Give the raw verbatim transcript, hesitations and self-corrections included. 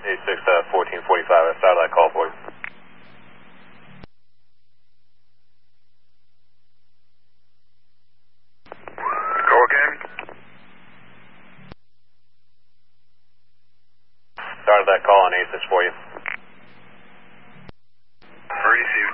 eighty-six, uh, fourteen forty-five, I started that call for you. Go again? Started that call on eighty-six for you. Emergency